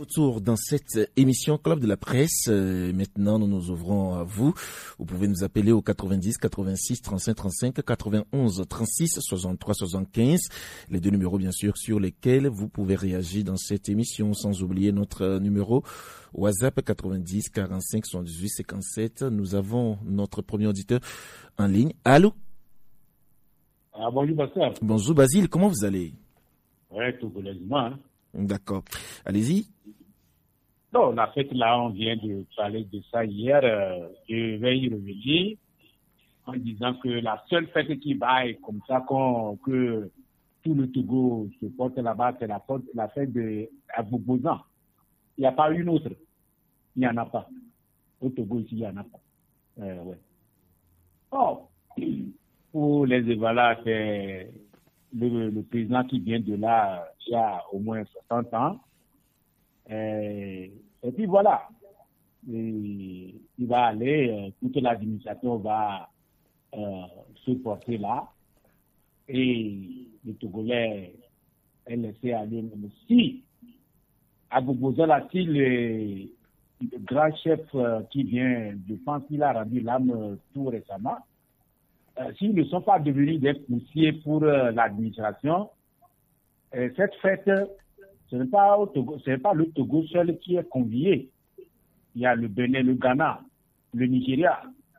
Retour dans cette émission Club de la Presse. Maintenant, nous nous ouvrons à vous. Vous pouvez nous appeler au 90 86 35 35 91 36 63 75. Les deux numéros, bien sûr, sur lesquels vous pouvez réagir dans cette émission. Sans oublier notre numéro WhatsApp 90 45 78 57. Nous avons notre premier auditeur en ligne. Allô? Bonjour, Pascal. Bonjour, Basile. Comment vous allez? Ouais, tout collèguement. Hein. D'accord. Allez-y. Non, la fête là, on vient de parler de ça hier. Je vais y revenir en disant que la seule fête qui vaille comme ça que tout le Togo se porte là-bas, c'est la fête de Aboubozan. Il n'y a pas une autre. Il n'y en a pas. Au Togo ici, il n'y en a pas. Ouais. Oh, pour les Évala, c'est le président qui vient de là, il y a au moins 60 ans. Et puis voilà, il va aller, toute l'administration va se porter là. Et les Togolais est laissé aller. Même si Aboubozan là, si le grand chef qui vient de France, il a rendu l'âme tout récemment, s'ils ne sont pas devenus des poussiers pour l'administration, cette fête, ce n'est pas le Togo seul qui est convié. Il y a le Bénin, le Ghana, le Nigeria.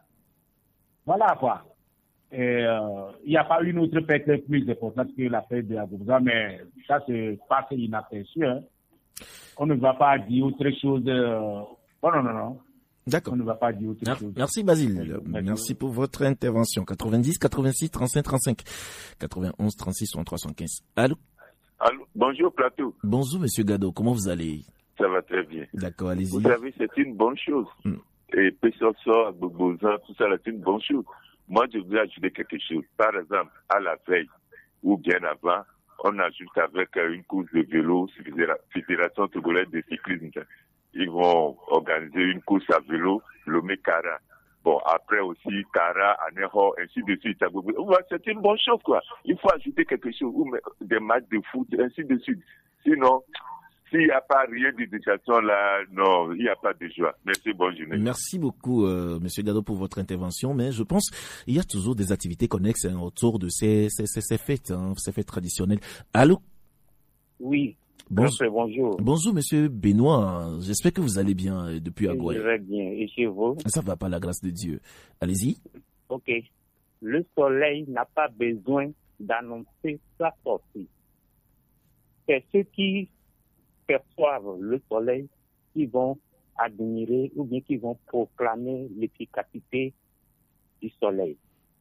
Voilà quoi. Il n'y a pas une autre fête plus importante que la fête de Aboubozan, mais ça se passe inaperçu. Hein. On ne va pas dire autre chose. Non. D'accord. On ne va pas dire autre chose. Merci Basile. Merci pour votre intervention. 90 86 35 35 91 36 315. Allô? Allô, bonjour Plateau. Bonjour Monsieur Gado, comment vous allez? Ça va très bien. D'accord, allez-y. Vous savez, c'est une bonne chose. Et Pessoa, Aboubozan, tout ça, c'est une bonne chose. Moi, je voulais ajouter quelque chose. Par exemple, à la veille ou bien avant, on ajoute avec une course de vélo, Fédération Togolaise de cyclisme. Ils vont organiser une course à vélo, Lomé Kara. Bon, après aussi, Kara, Aneho, ainsi de suite. C'est une bonne chose, quoi. Il faut ajouter quelque chose, ou des matchs de foot, ainsi de suite. Sinon, s'il n'y a pas rien d'éducation là, non, il n'y a pas de joie. Merci, bonne journée. Merci beaucoup, Monsieur Gado, pour votre intervention. Mais je pense il y a toujours des activités connexes autour de ces fêtes, ces fêtes traditionnelles. Allô? Oui. Bonjour. Bonjour, Monsieur Benoît. J'espère que vous allez bien depuis Agoué. Je vais bien. Et chez vous? Ça va par la grâce de Dieu. Allez-y. Ok. Le soleil n'a pas besoin d'annoncer sa sortie. C'est ceux qui perçoivent le soleil qui vont admirer ou bien qui vont proclamer l'efficacité du soleil.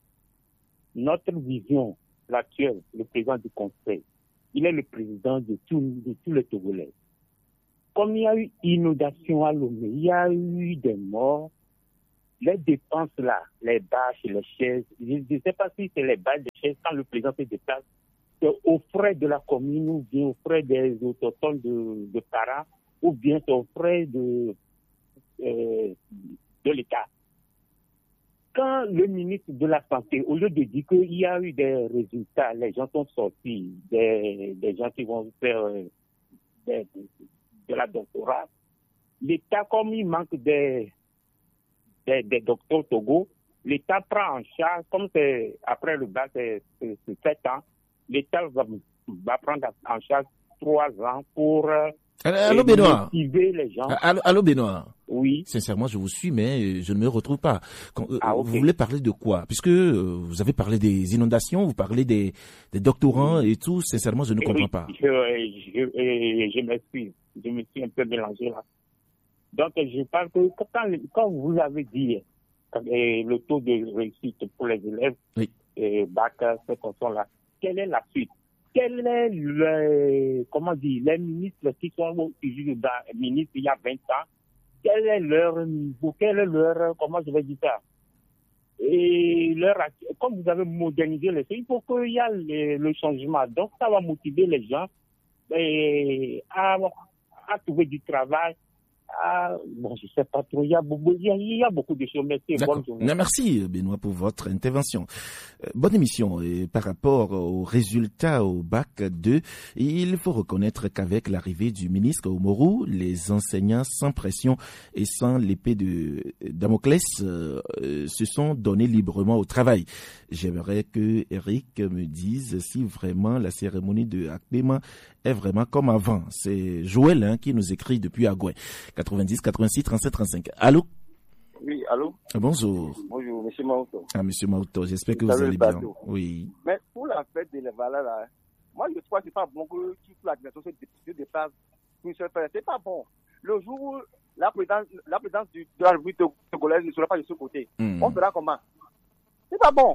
Notre vision, l'actuelle, le président du Conseil, il est le président de tous les Togolais. Comme il y a eu inondation à Lomé, il y a eu des morts, les dépenses là, les bâches, les chaises, je ne sais pas si c'est les bâches, les chaises, quand le président se déplace, c'est aux frais de la commune ou bien aux frais des autochtones de Para, ou bien c'est aux frais de l'État. Quand le ministre de la Santé, au lieu de dire qu'il y a eu des résultats, les gens sont sortis, des gens qui vont faire de la doctorat, l'État, comme il manque des docteurs Togo, l'État prend en charge, comme c'est après le bac, c'est 7 ans, l'État va prendre en charge 3 ans pour allô Benoît. motiver les gens. Allô Benoît. Oui. Sincèrement, je vous suis, mais je ne me retrouve pas. Okay. Vous voulez parler de quoi? Puisque vous avez parlé des inondations, vous parlez des doctorants et tout. Sincèrement, je ne comprends pas. Je m'excuse. Je me suis un peu mélangé là. Donc, je parle que quand vous avez dit le taux de réussite pour les élèves, oui. bac, ces conditions-là, quelle est la suite? Quel est les ministres qui sont ministres il y a 20 ans? Quel est leur niveau? Quel est leur, comment je vais dire ça? Et comme vous avez modernisé les choses, il faut qu'il y ait le changement. Donc, ça va motiver les gens à trouver du travail, Bon, je sais pas trop. Il y a beaucoup de choses. Merci, Benoît, pour votre intervention. Bonne émission. Et par rapport aux résultats au bac 2, il faut reconnaître qu'avec l'arrivée du ministre Oumourou, les enseignants sans pression et sans l'épée de Damoclès se sont donnés librement au travail. J'aimerais que Eric me dise si vraiment la cérémonie de Akpema est vraiment comme avant. C'est Joël qui nous écrit depuis Agouin. 90 86 37 35. Allô? Oui, allô? Bonjour. Bonjour, monsieur Maouto. Monsieur Maouto, j'espère que vous allez bien. Oui. Mais pour la fête de l'Evala, là, moi je crois que c'est pas bon que toute l'administration se déplace une seule personne. C'est pas bon. Le jour où la présidence de la République togolaise ne sera pas de ce côté, on fera comment? C'est pas bon.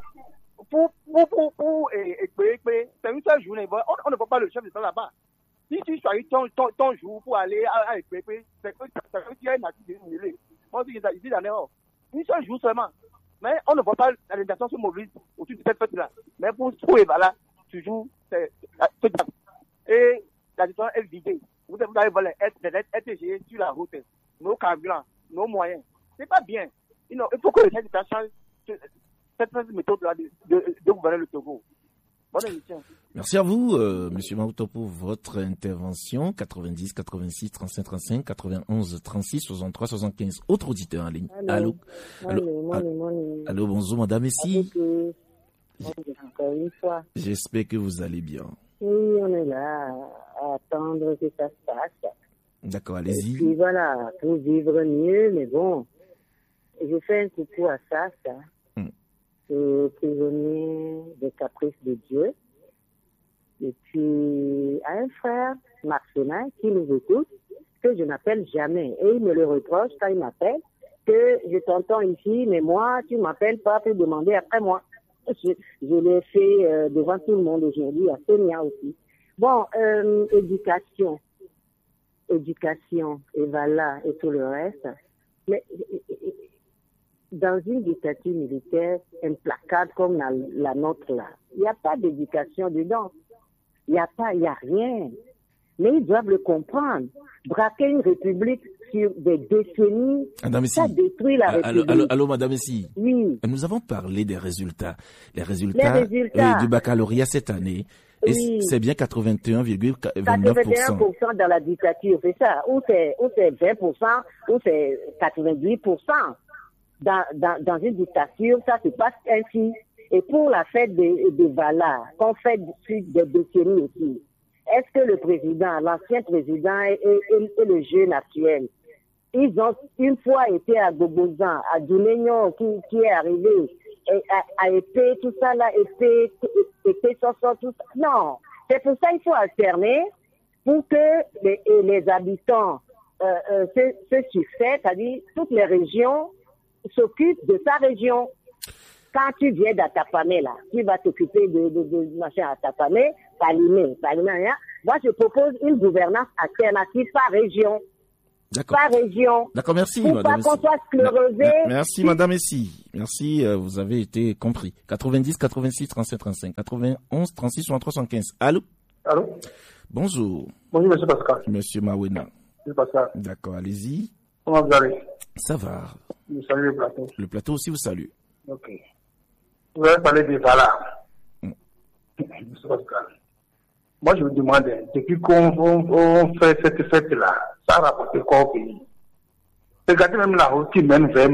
C'est une seule journée. On ne voit pas le chef d'État là-bas. Si tu choisis ton jour pour aller à Ekpekpe, c'est que tu as une activité annulée. Moi, je dis ici, une seule jour seulement. Mais on ne voit pas la délégation se mobilise autour de cette fête-là. Mais pour Evala, toujours, c'est et la situation est vidée. Vous avez volé RTG sur la route, nos carburants, nos moyens. C'est pas bien. Il faut que le chef d'État change cette méthode-là de gouverner le Togo. Bonne émission. Merci à vous, Monsieur Maouto, pour votre intervention. 90 86 35 35 91 36 63 75. Autre auditeur en ligne. Allô. Allô, bonjour, madame Messi. Encore une fois. J'espère que vous allez bien. Oui, on est là à attendre que ça se passe. D'accord, allez-y. Et puis voilà, pour vivre mieux, mais bon, je fais un coucou à ça. Prisonnier des caprices de Dieu. Et puis, à un frère, Marcelin, qui nous écoute, que je n'appelle jamais. Et il me le reproche quand il m'appelle, que je t'entends ici, mais moi, tu m'appelles pas pour demander après moi. Je l'ai fait devant tout le monde aujourd'hui, à Sonia aussi. Bon, éducation, et voilà, et tout le reste. Mais dans une dictature militaire implacable comme la nôtre là, il n'y a pas d'éducation dedans. Il n'y a rien. Mais ils doivent le comprendre. Braquer une république sur des décennies, ça détruit la république. Allô, madame Messi. Oui. Nous avons parlé des résultats. Les résultats du baccalauréat cette année. Et oui. C'est bien 81,29%. 81% dans la dictature, c'est ça. Ou c'est 20%, ou c'est 98%. Dans une dictature, ça se passe ainsi. Et pour la fête de Vala, qu'on fait depuis des décennies aussi, est-ce que le président, l'ancien président et le jeune actuel, ils ont une fois été à Gobozan, à Douménion qui est arrivé, à Épée, tout ça là, Épée, Soso, tout ça. Non. C'est pour ça qu'il faut alterner pour que les habitants se succèdent, c'est-à-dire toutes les régions s'occupent de sa région. Quand tu viens d'Atapamé, là, tu vas t'occuper de machin Atapamé, Palimé, rien. Moi, je propose une gouvernance alternative par région. D'accord. Par région. D'accord, merci, pour madame. Pour pas qu'on soit sclérosé. Merci, madame Messi. Merci, vous avez été compris. 90, 86, 37, 35, 91, 36, 63, 75. Allô? Allô? Bonjour. Bonjour, monsieur Pascal. Monsieur Mawena. Monsieur Pascal. D'accord, allez-y. Comment vous allez? Ça va. Vous saluez le plateau. Le plateau aussi vous salue. Ok. Vous avez parlé des Vala. Monsieur Pascal. Moi, je me demandais, depuis qu'on fait cette fête-là, ça a rapporté quoi au pays? Regardez même la route qui mène vers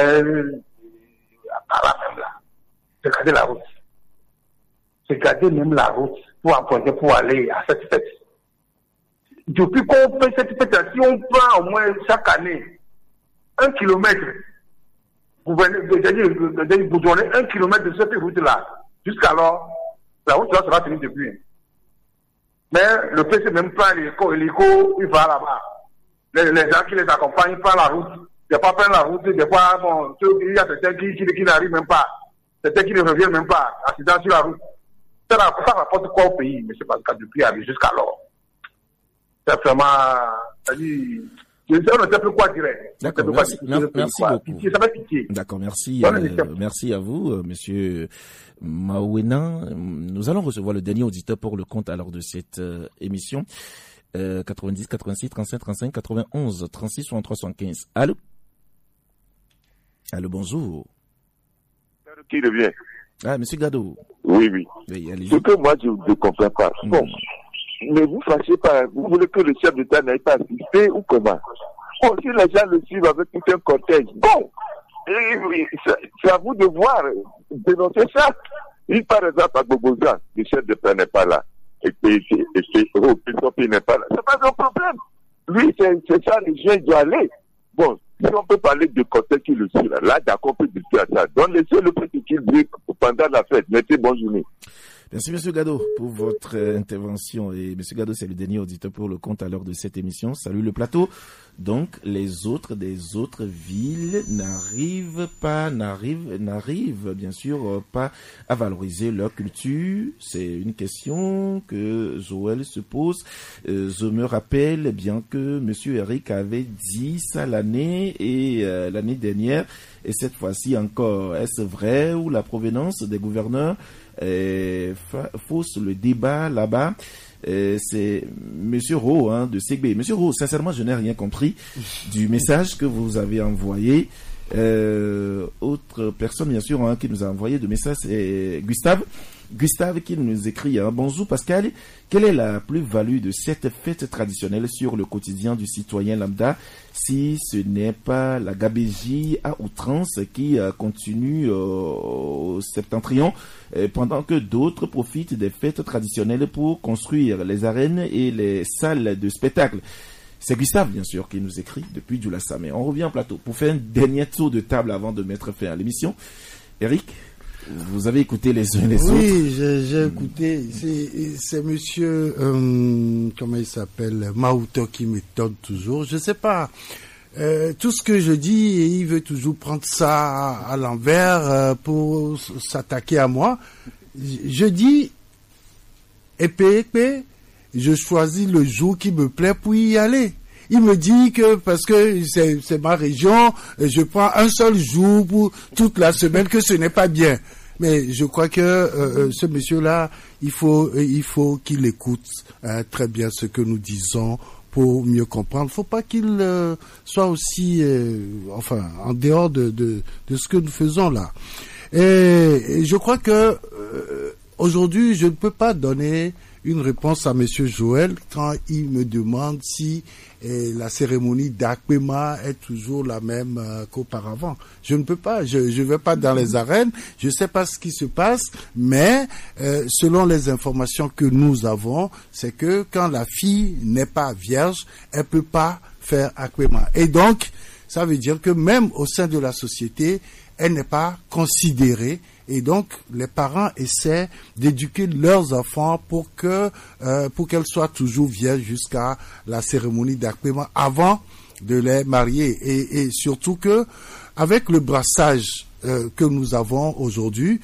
Akara même là. Regardez la route. Regardez même la route pour emprunter pour aller à cette fête. Depuis qu'on fait cette fête-là, si on prend au moins chaque année 1 kilomètre, vous donnez 1 kilomètre de cette route-là, jusqu'alors, la route sera finie depuis. Mais le PC même pas l'hélico, il va là-bas. Les gens qui les accompagnent prennent la route. Des fois prennent la route, des fois, bon, il y a certains qui n'arrivent même pas. Certains qui ne reviennent même pas. Accident sur la route. Ça rapporte quoi au pays, M. Pascal, depuis jusqu'alors? C'est vraiment, c'est-à-dire, je ne sais plus quoi dire. D'accord, merci beaucoup. Ça fait pitié. D'accord, merci. Merci à vous, monsieur Mawena. Nous allons recevoir le dernier auditeur pour le compte alors de cette émission. 90 86 35 35 91 36 63 75. Allô? Allô, bonjour. Qui revient? Ah, monsieur Gado. Oui. Allez-y. Ce que moi, je ne comprends pas. Bon, mais vous fâchez pas. Vous voulez que le chef d'État n'aille pas assister ou comment? Bon, si les gens le suivent avec tout un cortège, bon, c'est à vous de voir, dénoncer ça. Si par exemple, à Boboza, le chef d'État n'est pas là, et Christophe n'est pas là, c'est pas un problème. Lui, c'est ça, les gens doivent aller. Bon, si on peut parler de cortège qui le suit, là, d'accord, on peut discuter à ça. Donc, laissez le petit qu'il brille pendant la fête. Mettez bonne journée. Merci, monsieur Gado, pour votre intervention. Et monsieur Gado, c'est le dernier auditeur pour le compte à l'heure de cette émission. Salut le plateau. Donc, les autres des autres villes n'arrivent bien sûr pas à valoriser leur culture. C'est une question que Joël se pose. Je me rappelle bien que monsieur Eric avait dit ça l'année dernière. Et cette fois-ci encore, est-ce vrai ou la provenance des gouverneurs fausse le débat là-bas? C'est Monsieur Rowe de Segbe. Monsieur Rowe, sincèrement, je n'ai rien compris du message que vous avez envoyé. Autre personne, bien sûr, qui nous a envoyé de message, c'est Gustave qui nous écrit bonjour Pascal, quelle est la plus-value de cette fête traditionnelle sur le quotidien du citoyen lambda si ce n'est pas la gabégie à outrance qui continue au septentrion pendant que d'autres profitent des fêtes traditionnelles pour construire les arènes et les salles de spectacle? C'est Gustave, bien sûr, qui nous écrit depuis Djoulassame. On revient en plateau pour faire un dernier tour de table avant de mettre fin à l'émission. Eric, vous avez écouté les uns les autres? Oui, j'ai écouté. C'est monsieur, comment il s'appelle, Maouto qui m'étonne toujours. Je sais pas. Tout ce que je dis, il veut toujours prendre ça à l'envers pour s'attaquer à moi. Je dis, épée, je choisis le jour qui me plaît pour y aller. Il me dit que parce que c'est ma région, je prends un seul jour pour toute la semaine, que ce n'est pas bien. Mais je crois que ce monsieur-là, il faut qu'il écoute très bien ce que nous disons pour mieux comprendre. Faut pas qu'il soit aussi, en dehors de ce que nous faisons là. Et je crois que aujourd'hui, je ne peux pas donner une réponse à monsieur Joël quand il me demande si la cérémonie d'Akpema est toujours la même qu'auparavant. Je ne peux pas, je vais pas dans les arènes, je sais pas ce qui se passe, mais selon les informations que nous avons, c'est que quand la fille n'est pas vierge, elle peut pas faire Akpema. Et donc, ça veut dire que même au sein de la société, elle n'est pas considérée. Et donc, les parents essaient d'éduquer leurs enfants pour qu'elles soient toujours vierges jusqu'à la cérémonie d'Akpema avant de les marier. Et surtout que, avec le brassage que nous avons aujourd'hui,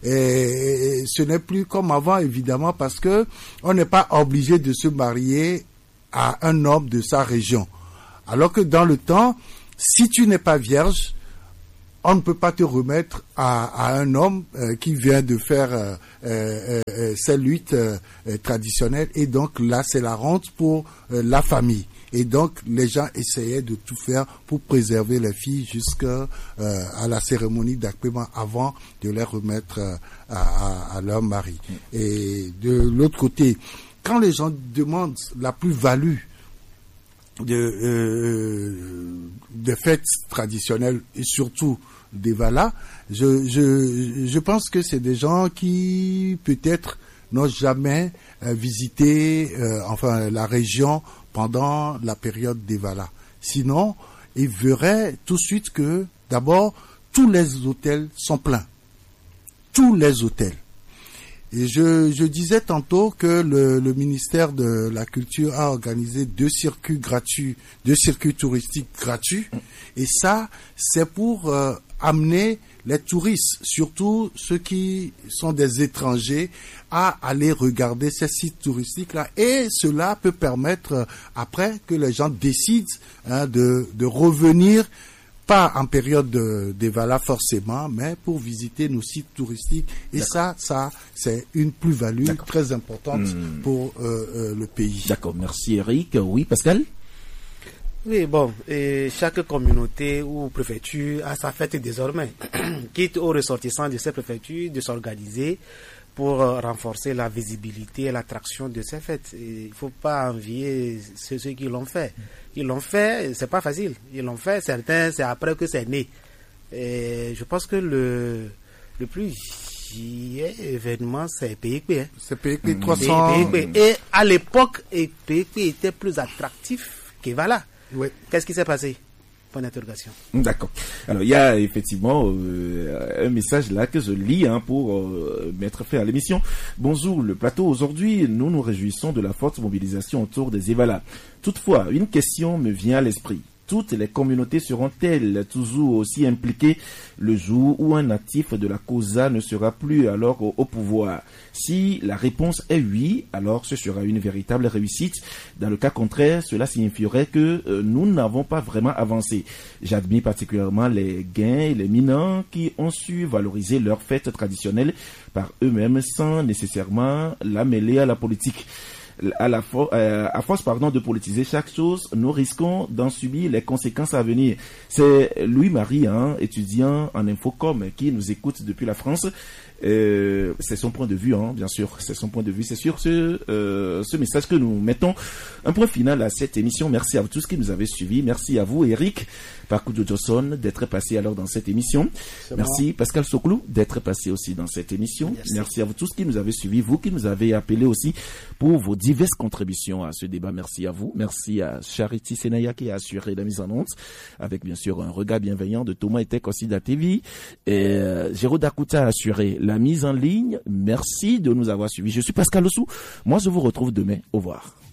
ce n'est plus comme avant, évidemment, parce que on n'est pas obligé de se marier à un homme de sa région. Alors que dans le temps, si tu n'es pas vierge, on ne peut pas te remettre à un homme qui vient de faire ses luttes traditionnelles. Et donc là, c'est la honte pour la famille. Et donc, les gens essayaient de tout faire pour préserver les filles jusqu'à la cérémonie d'Akpema avant de les remettre à leur mari. Et de l'autre côté, quand les gens demandent la plus-value de fêtes traditionnelles et surtout des Valas, je pense que c'est des gens qui peut-être n'ont jamais visité la région pendant la période des Valas. Sinon, ils verraient tout de suite que d'abord tous les hôtels sont pleins. Tous les hôtels. Et je disais tantôt que le ministère de la Culture a organisé 2 circuits touristiques gratuits. Et ça, c'est pour amener les touristes, surtout ceux qui sont des étrangers, à aller regarder ces sites touristiques-là. Et cela peut permettre, après, que les gens décident de revenir pas en période de Vala forcément, mais pour visiter nos sites touristiques. Et ça, c'est une plus-value très importante pour le pays. D'accord, merci Eric. Oui, Pascal? Oui, bon, et chaque communauté ou préfecture a sa fête désormais. Quitte aux ressortissants de ces préfectures de s'organiser pour renforcer la visibilité et l'attraction de ces fêtes. Il ne faut pas envier ceux qui l'ont fait. Ils l'ont fait, c'est pas facile. Ils l'ont fait, certains, c'est après que c'est né. Et je pense que le plus événement, c'est PIP. Hein. C'est PIP 300. PIP. Et à l'époque, PIP était plus attractif que Vala. Oui. Qu'est-ce qui s'est passé? Point d'interrogation. D'accord. Alors, il y a effectivement un message là que je lis pour mettre fin à l'émission. Bonjour, le plateau. Aujourd'hui, nous nous réjouissons de la forte mobilisation autour des Evala. Toutefois, une question me vient à l'esprit. Toutes les communautés seront-elles toujours aussi impliquées le jour où un natif de la COSA ne sera plus alors au pouvoir? Si la réponse est oui, alors ce sera une véritable réussite. Dans le cas contraire, cela signifierait que nous n'avons pas vraiment avancé. J'admire particulièrement les Guins et les Minans qui ont su valoriser leurs fêtes traditionnelles par eux-mêmes sans nécessairement la mêler à la politique. À force de politiser chaque chose, nous risquons d'en subir les conséquences à venir. C'est Louis-Marie, étudiant en Infocom, qui nous écoute depuis la France. C'est son point de vue, bien sûr. C'est son point de vue. C'est sur ce message que nous mettons un point final à cette émission. Merci à vous tous qui nous avez suivis. Merci à vous, Eric Parcoudjo Johnson, d'être passé alors dans cette émission. Merci Pascal Soclou d'être passé aussi dans cette émission. Merci à vous tous qui nous avez suivis, vous qui nous avez appelés aussi pour vos diverses contributions à ce débat. Merci à vous. Merci à Charity Senaya qui a assuré la mise en onde avec bien sûr un regard bienveillant de Thomas Etek aussi d'ATV. Et Géraud Dakuta a assuré la mise en ligne. Merci de nous avoir suivis. Je suis Pascal Ossou. Moi, je vous retrouve demain. Au revoir.